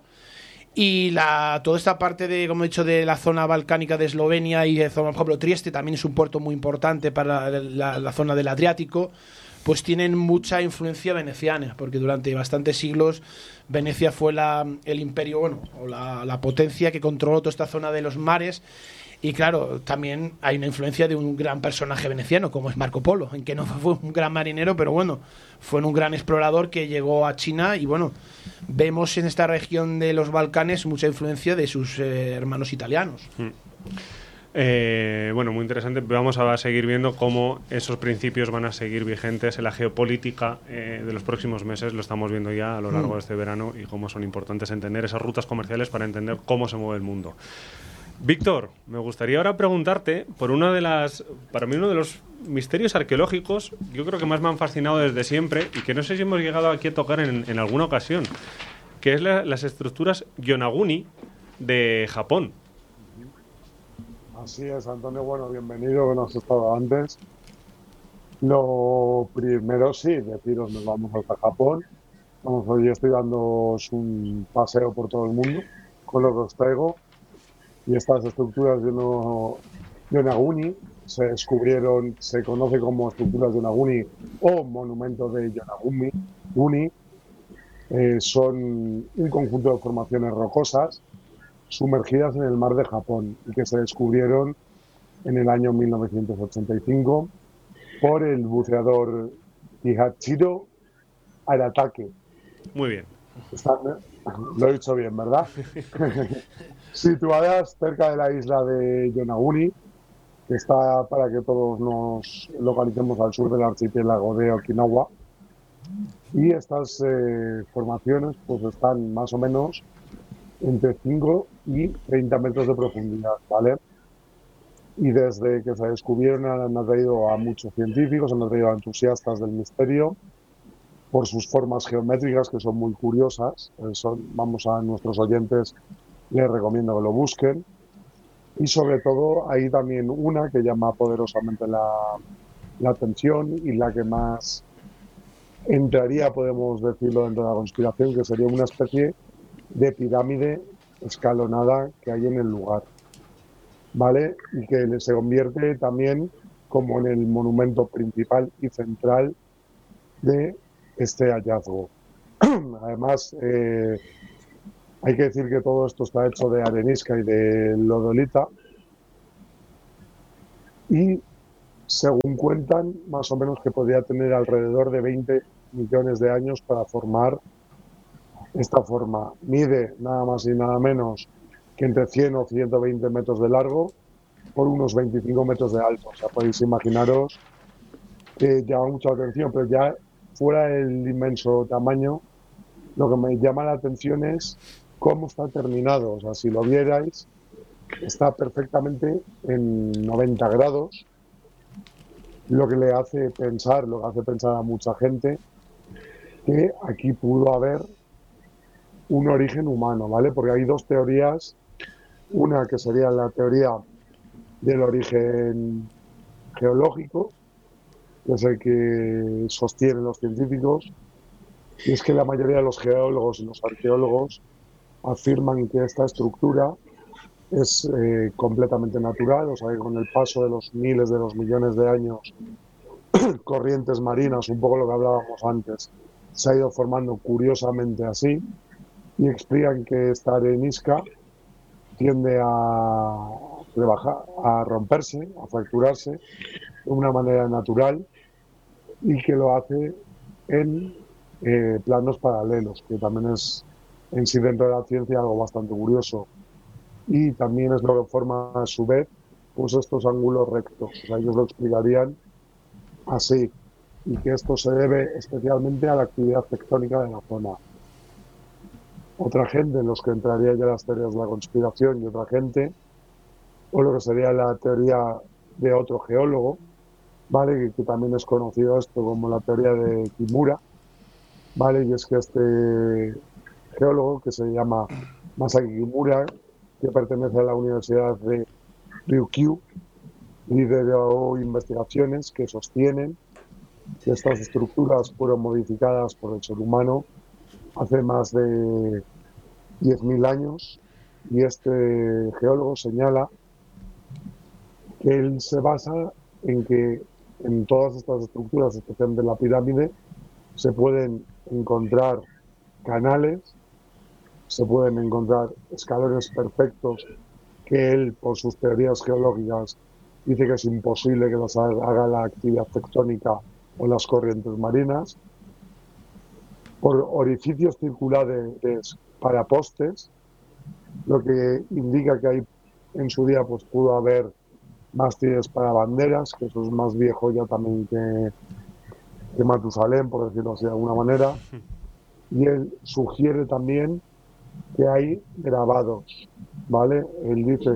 Y la, toda esta parte de, como he dicho, de la zona balcánica de Eslovenia y de zona, por ejemplo, Trieste también es un puerto muy importante para la, la, la zona del Adriático, pues tienen mucha influencia veneciana, porque durante bastantes siglos Venecia fue la, el imperio, bueno, o la, la potencia que controló toda esta zona de los mares. Y claro, también hay una influencia de un gran personaje veneciano, como es Marco Polo, en que no fue un gran marinero, pero bueno, fue un gran explorador que llegó a China y bueno, vemos en esta región de los Balcanes mucha influencia de sus eh, hermanos italianos. Mm. Eh, bueno, muy interesante. Vamos a seguir viendo cómo esos principios van a seguir vigentes en la geopolítica eh, de los próximos meses. Lo estamos viendo ya a lo largo mm. de este verano y cómo son importantes entender esas rutas comerciales para entender cómo se mueve el mundo. Víctor, me gustaría ahora preguntarte por una de las, para mí uno de los misterios arqueológicos, yo creo que más me han fascinado desde siempre y que no sé si hemos llegado aquí a tocar en, en alguna ocasión, que es la, las estructuras Yonaguni de Japón. Así es, Antonio, bueno, bienvenido, que no has estado antes. Lo primero, sí, deciros, nos vamos hasta Japón. Vamos, hoy estoy dándoos un paseo por todo el mundo con lo que os traigo. Y estas estructuras de Yonaguni se descubrieron, se conoce como estructuras Yonaguni o monumentos de Yonaguni. Uni, eh, son un conjunto de formaciones rocosas sumergidas en el mar de Japón y que se descubrieron en el año mil novecientos ochenta y cinco por el buceador Ihachiro Aratake. Muy bien. Está, lo he dicho bien, ¿verdad? Situadas cerca de la isla de Yonaguni, que está, para que todos nos localicemos, al sur del archipiélago de Okinawa. Y estas eh, formaciones pues están más o menos entre cinco y treinta metros de profundidad, ¿vale? Y desde que se descubrieron han atraído a muchos científicos, han atraído a entusiastas del misterio por sus formas geométricas, que son muy curiosas. Son, vamos, a nuestros oyentes les recomiendo que lo busquen. Y sobre todo hay también una que llama poderosamente la, la atención y la que más entraría, podemos decirlo, dentro de la conspiración, que sería una especie de pirámide escalonada que hay en el lugar, ¿vale? Y que se convierte también como en el monumento principal y central de este hallazgo. Además, eh, hay que decir que todo esto está hecho de arenisca y de lodolita y, según cuentan, más o menos que podría tener alrededor de veinte millones de años para formar esta forma. Mide nada más y nada menos que entre cien o ciento veinte metros de largo por unos veinticinco metros de alto. O sea, podéis imaginaros que llama mucho la atención, pero ya fuera del inmenso tamaño, lo que me llama la atención es cómo está terminado. O sea, si lo vierais, está perfectamente en noventa grados, lo que le hace pensar, lo que hace pensar a mucha gente que aquí pudo haber un origen humano, ¿vale? Porque hay dos teorías, una que sería la teoría del origen geológico, que es el que sostienen los científicos, y es que la mayoría de los geólogos y los arqueólogos afirman que esta estructura es eh, completamente natural, o sea que con el paso de los miles de los millones de años, corrientes marinas, un poco lo que hablábamos antes, se ha ido formando curiosamente así, y explican que esta arenisca tiende a rebajar, a romperse, a fracturarse de una manera natural, y que lo hace en eh, planos paralelos, que también es en sí dentro de la ciencia algo bastante curioso. Y también es lo que forma a su vez pues estos ángulos rectos. O sea, ellos lo explicarían así, y que esto se debe especialmente a la actividad tectónica de la zona. Otra gente, en los que entraría ya las teorías de la conspiración, y otra gente, o lo que sería la teoría de otro geólogo, ¿vale? Que, que también es conocido esto como la teoría de Kimura, ¿vale? Y es que este geólogo, que se llama Masaki Kimura, que pertenece a la Universidad de Ryukyu, lideró investigaciones que sostienen que estas estructuras fueron modificadas por el ser humano hace más de diez mil años, y este geólogo señala que él se basa en que en todas estas estructuras, especialmente la pirámide, se pueden encontrar canales, se pueden encontrar escalones perfectos que él, por sus teorías geológicas, dice que es imposible que las haga la actividad tectónica o las corrientes marinas, por orificios circulares para postes, lo que indica que hay en su día pues pudo haber mástiles para banderas, que eso es más viejo ya también que, que Matusalén, por decirlo así de alguna manera. Y él sugiere también que hay grabados, ¿vale? Él dice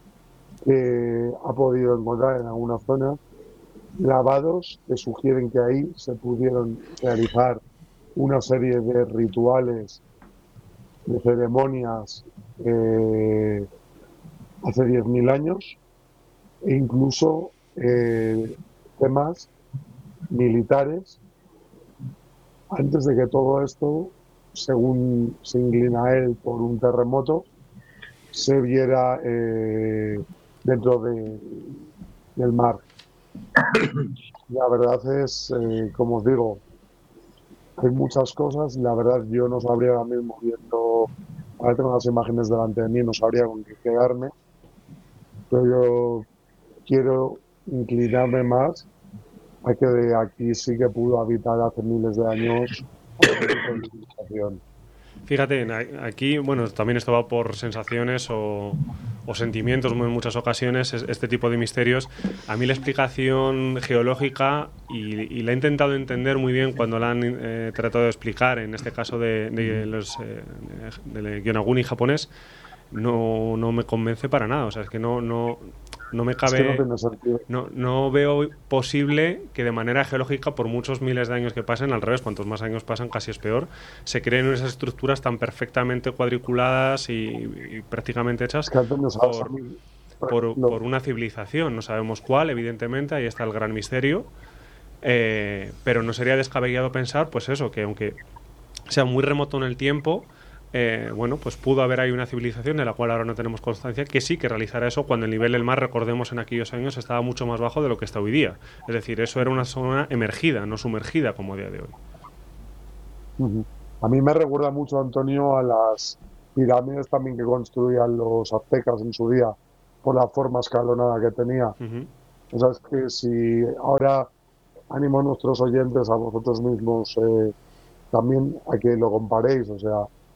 que ha podido encontrar en algunas zonas grabados que sugieren que ahí se pudieron realizar una serie de rituales, de ceremonias eh, hace diez mil años, e incluso eh, temas militares antes de que todo esto, según se inclina él por un terremoto, se viera eh, dentro de, del mar. La verdad es, eh, como os digo, hay muchas cosas. La verdad, yo no sabría ahora mismo, viendo, ahora tengo las imágenes delante de mí, no sabría con qué quedarme, pero yo quiero inclinarme más a que de aquí sí que pudo habitar hace miles de años una civilización. Fíjate, aquí, bueno, también esto va por sensaciones o, o sentimientos en muchas ocasiones, este tipo de misterios. A mí la explicación geológica, y, y la he intentado entender muy bien cuando la han eh, tratado de explicar, en este caso de, de los eh, de Yonaguni japonés, no, no me convence para nada. O sea, es que no, no, no me cabe, es que no, tiene no, no veo posible que de manera geológica, por muchos miles de años que pasen, al revés, cuantos más años pasan casi es peor, se creen esas estructuras tan perfectamente cuadriculadas y, y prácticamente hechas es que no por, por, por una civilización. No sabemos cuál, evidentemente, ahí está el gran misterio, eh, pero no sería descabellado pensar, pues eso, que aunque sea muy remoto en el tiempo, Eh, bueno, pues pudo haber ahí una civilización de la cual ahora no tenemos constancia, que sí que realizara eso cuando el nivel del mar, recordemos, en aquellos años estaba mucho más bajo de lo que está hoy día. Es decir, eso era una zona emergida, no sumergida como a día de hoy. Uh-huh. A mí me recuerda mucho, Antonio, a las pirámides también que construían los aztecas en su día, por la forma escalonada que tenía. Uh-huh. O sea, es que si ahora animo a nuestros oyentes, a vosotros mismos, eh, también a que lo comparéis, o sea,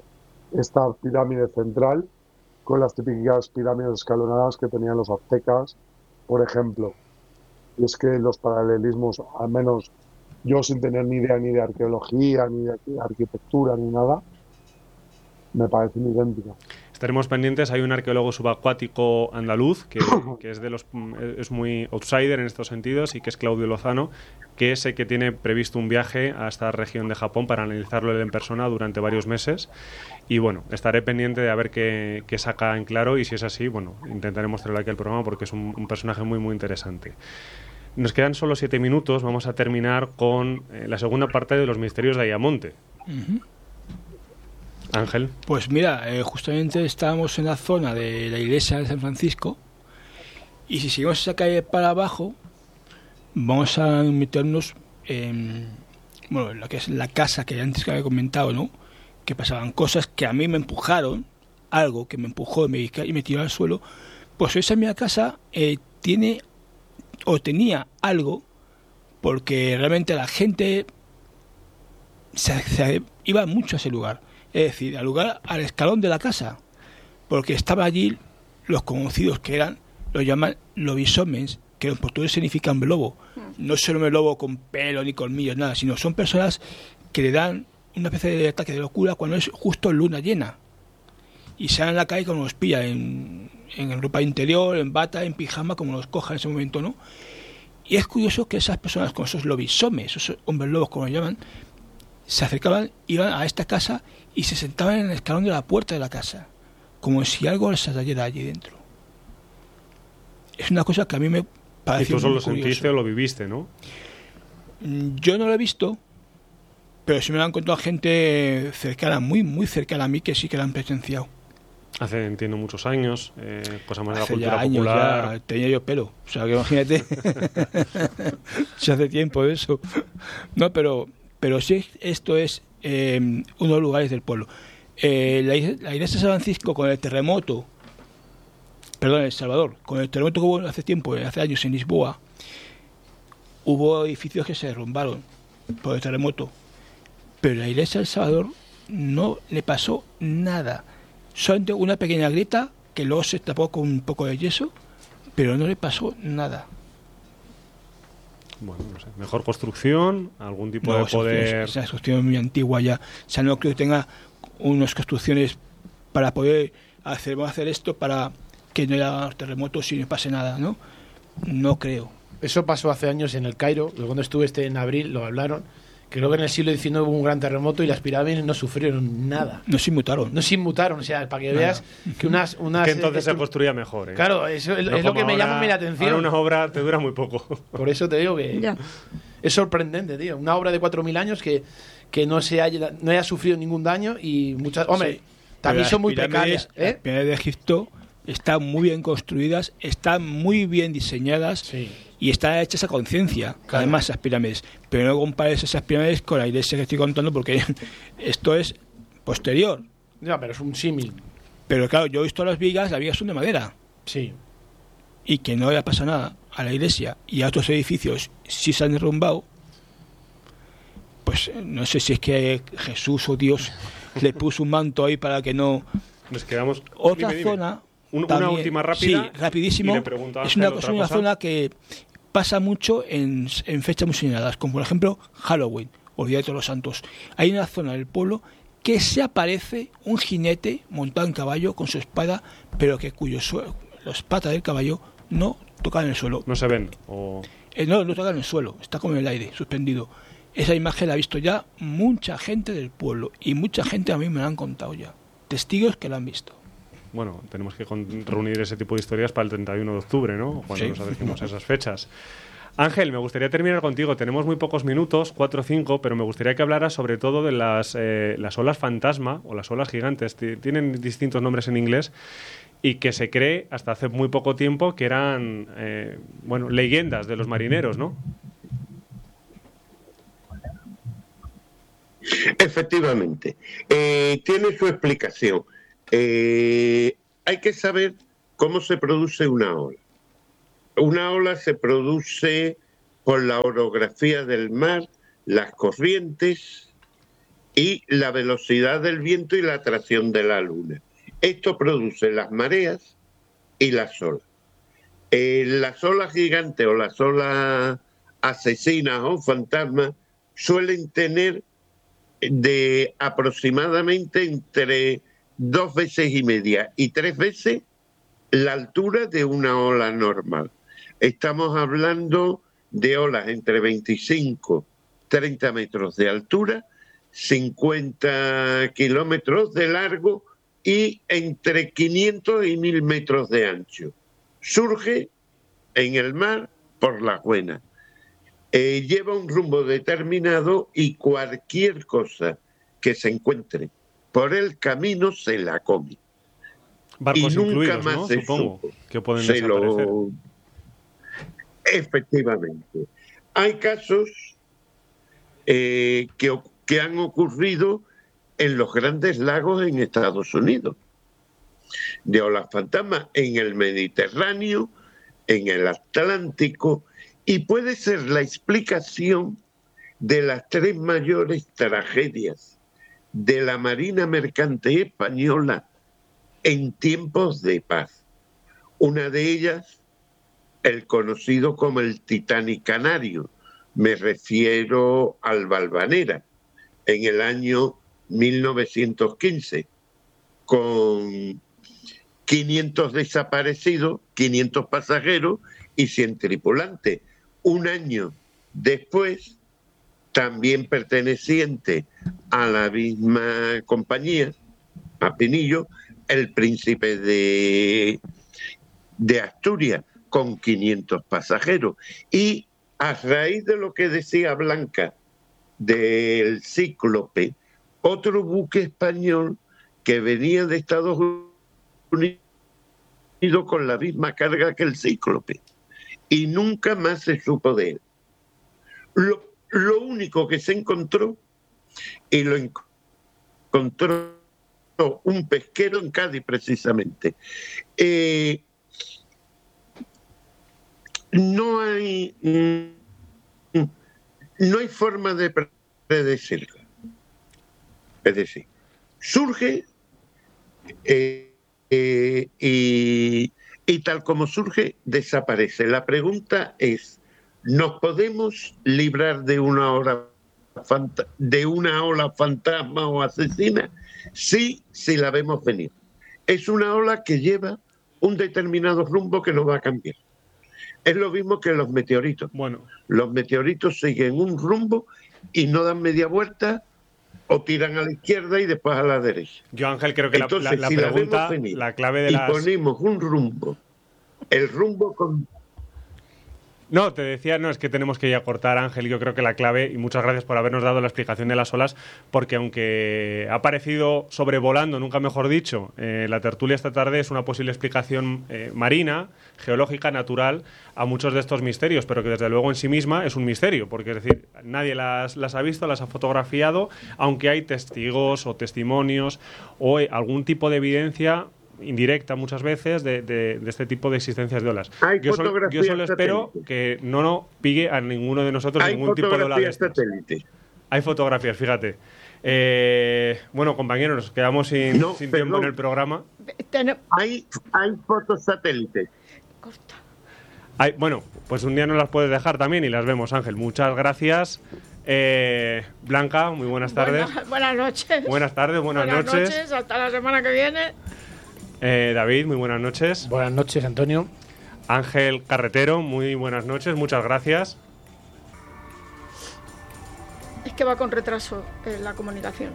esta pirámide central con las típicas pirámides escalonadas que tenían los aztecas, por ejemplo. Y es que los paralelismos, al menos yo sin tener ni idea ni de arqueología, ni de arquitectura, ni nada, me parecen idénticos. Estaremos pendientes. Hay un arqueólogo subacuático andaluz que, que es de los es muy outsider en estos sentidos y que es Claudio Lozano, que sé que tiene previsto un viaje a esta región de Japón para analizarlo él en persona durante varios meses. Y bueno, estaré pendiente de a ver qué, qué saca en claro, y si es así, bueno, intentaremos traerlo aquí al programa porque es un, un personaje muy muy interesante. Nos quedan solo siete minutos. Vamos a terminar con eh, la segunda parte de los misterios de Ayamonte. Uh-huh. Ángel. Pues mira, eh, justamente estábamos en la zona de la iglesia de San Francisco, y si seguimos esa calle para abajo vamos a meternos en, bueno, en lo que es la casa que antes que había comentado, ¿no? Que pasaban cosas que a mí me empujaron, algo que me empujó y me, y me tiró al suelo. Pues esa misma casa eh, tiene o tenía algo, porque realmente la gente se, se iba mucho a ese lugar. Es decir, al lugar, al escalón de la casa, porque estaban allí los conocidos que eran, los llaman lobisomens, que en portugués significan lobo. No solo un lobo con pelo ni colmillos, nada, sino son personas que le dan una especie de ataque de locura cuando es justo luna llena. Y salen a la calle como los pilla, en, en ropa interior, en bata, en pijama, como los coja en ese momento, ¿no? Y es curioso que esas personas, con esos lobisomes, esos hombres lobos como los llaman, se acercaban, iban a esta casa y se sentaban en el escalón de la puerta de la casa, como si algo les atrayera allí dentro. Es una cosa que a mí me pareció. ¿Y tú solo lo sentiste o lo viviste, no? Yo no lo he visto, pero sí me lo han contado gente cercana, muy, muy cercana a mí, que sí que lo han presenciado. Hace, entiendo, muchos años, eh, cosa más de la Hace cultura ya años, popular. ya tenía yo pelo, o sea que imagínate, se hace tiempo de eso. No, pero, pero sí, esto es eh, uno de los lugares del pueblo. Eh, la, la iglesia de San Francisco, con el terremoto, perdón, El Salvador, con el terremoto que hubo hace tiempo, hace años en Lisboa, hubo edificios que se derrumbaron por el terremoto, pero la iglesia del Salvador no le pasó nada. Solamente una pequeña grieta que luego se tapó con un poco de yeso, pero no le pasó nada. Bueno, no sé, mejor construcción, algún tipo No, de esa poder. construcción, esa construcción es muy antigua ya. O sea, no creo que tenga unas construcciones para poder hacer, vamos a hacer esto para que no haya terremotos y no pase nada, ¿no? No creo. Eso pasó hace años en el Cairo, cuando estuve este en abril, lo hablaron. Creo que en el siglo diecinueve hubo un gran terremoto y las pirámides no sufrieron nada. No se inmutaron. No se inmutaron, o sea, para que nada. Veas que unas... unas que entonces se construía mejor, ¿eh? Claro, eso es, no es lo que me ahora, llama mi atención. Ahora una obra te dura muy poco. Por eso te digo que Ya. es sorprendente, tío. Una obra de cuatro mil años que, que no se haya, no haya sufrido ningún daño y muchas... Hombre, sí, también son muy precarias, ¿eh? Las pirámides de Egipto están muy bien construidas, están muy bien diseñadas, sí, y están hechas a conciencia, claro, además esas pirámides. Pero no compares esas pirámides con la iglesia que estoy contando, porque esto es posterior. No, pero es un símil. Pero claro, yo he visto las vigas, las vigas son de madera. Sí. Y que no haya pasado nada a la iglesia y a otros edificios si se han derrumbado, pues no sé si es que Jesús o Dios le puso un manto ahí para que no... Nos quedamos... Otra dime, dime. zona... Un, también, una última rápida. Sí, rapidísimo. Es una, es una zona que pasa mucho en, en fechas muy señaladas, como por ejemplo Halloween o Día de Todos los Santos. Hay una zona del pueblo que se aparece un jinete montado en caballo con su espada, pero que cuyos las patas del caballo no tocan el suelo. No se ven. O... Eh, no, no tocan el suelo, está como en el aire, suspendido. Esa imagen la ha visto ya mucha gente del pueblo y mucha gente a mí me la han contado ya. Testigos que la han visto. Bueno, tenemos que reunir ese tipo de historias para el treinta y uno de octubre, ¿no? Cuando sí. nos acerquemos a esas fechas. Ángel, me gustaría terminar contigo. Tenemos muy pocos minutos, cuatro o cinco, pero me gustaría que hablaras sobre todo de las, eh, las olas fantasma o las olas gigantes. Tienen distintos nombres en inglés y que se cree hasta hace muy poco tiempo que eran, eh, bueno, leyendas de los marineros, ¿no? Efectivamente. Eh, tiene su explicación. Eh, hay que saber cómo se produce una ola. Una ola se produce por la orografía del mar, las corrientes y la velocidad del viento y la atracción de la luna. Esto produce las mareas y las olas. Eh, las olas gigantes o las olas asesinas o fantasmas suelen tener de aproximadamente entre dos veces y media y tres veces la altura de una ola normal. Estamos hablando de olas entre veinticinco y treinta metros de altura, cincuenta kilómetros de largo y entre quinientos y mil metros de ancho. Surge en el mar por las buenas. Eh, lleva un rumbo determinado y cualquier cosa que se encuentre por el camino se la come. Barcos y nunca incluidos, más ¿no? se Supongo supo. que pueden Se desaparecer. lo... Efectivamente. Hay casos eh, que, que han ocurrido en los grandes lagos en Estados Unidos, de olas fantasmas en el Mediterráneo, en el Atlántico, y puede ser la explicación de las tres mayores tragedias de la Marina Mercante Española en tiempos de paz. Una de ellas, el conocido como el Titanic Canario, me refiero al Valvanera, en el año mil novecientos quince, con quinientos desaparecidos, quinientos pasajeros y cien tripulantes. Un año después, también perteneciente a la misma compañía, a Pinillo, el Príncipe de, de Asturias, con quinientos pasajeros. Y a raíz de lo que decía Blanca del Cíclope, otro buque español que venía de Estados Unidos con la misma carga que el Cíclope, y nunca más se supo de él. Lo, lo único que se encontró, y lo encontró un pesquero en Cádiz precisamente, eh, no hay no hay forma de predecirlo. Es decir, surge eh, eh, y, y tal como surge, desaparece. La pregunta es, ¿nos podemos librar de una ola, fanta- de una ola fantasma o asesina? Sí, si la vemos venir. Es una ola que lleva un determinado rumbo que no va a cambiar. Es lo mismo que los meteoritos. Bueno, Los meteoritos siguen un rumbo y no dan media vuelta o tiran a la izquierda y después a la derecha. yo Ángel creo que la, Entonces, la- la si la pregunta, vemos venir la clave de y las... ponemos un rumbo, el rumbo con... No, te decía, no, es que tenemos que ya cortar, Ángel. Yo creo que la clave, y muchas gracias por habernos dado la explicación de las olas, porque aunque ha aparecido sobrevolando, nunca mejor dicho, eh, la tertulia esta tarde es una posible explicación eh, marina, geológica, natural, a muchos de estos misterios, pero que desde luego en sí misma es un misterio, porque es decir, nadie las, las ha visto, las ha fotografiado, aunque hay testigos o testimonios o eh, algún tipo de evidencia indirecta muchas veces de, de, de este tipo de existencias de olas. Hay Yo, sol- yo fotografías solo espero satélite. que no nos pigue a ninguno de nosotros Hay ningún tipo de ola de fotografías estas. satélite. Hay fotografías, fíjate. Eh, bueno, compañeros, nos quedamos sin, No, sin perdón. tiempo en el programa. Ten- Hay, hay fotos satélites. corta. Hay- bueno, pues un día nos las puedes dejar también y las vemos, Ángel. Muchas gracias. Eh, Blanca, muy buenas tardes. Buenas, buenas noches. Buenas tardes, buenas, noches. Hasta la semana que viene. Eh, David, muy buenas noches. Buenas noches, Antonio. Ángel Carretero, muy buenas noches, muchas gracias. Es que va con retraso eh, la comunicación.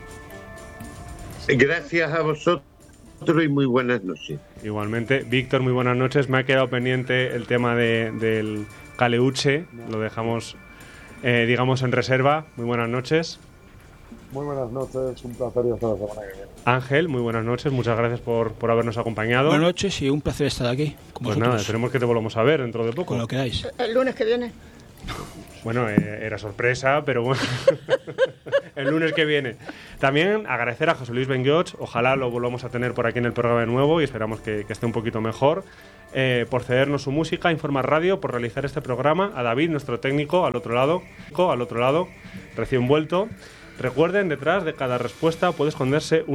Gracias a vosotros y muy buenas noches. Igualmente, Víctor, muy buenas noches. Me ha quedado pendiente el tema de, del Caleuche, lo dejamos, eh, digamos, en reserva. Muy buenas noches. Muy buenas noches, un placer y hasta la semana que viene. Ángel, muy buenas noches, muchas gracias por, por habernos acompañado. Buenas noches y un placer estar aquí con Pues vosotros. nada, esperemos que te volvamos a ver dentro de poco. Con lo que queráis. El lunes que viene. Bueno, eh, era sorpresa, pero bueno, el lunes que viene. También agradecer a José Luis Benguioch, ojalá lo volvamos a tener por aquí en el programa de nuevo y esperamos que, que esté un poquito mejor, eh, por cedernos su música, a Informar Radio, por realizar este programa, a David, nuestro técnico, al otro lado, al otro lado, recién vuelto. Recuerden, detrás de cada respuesta puede esconderse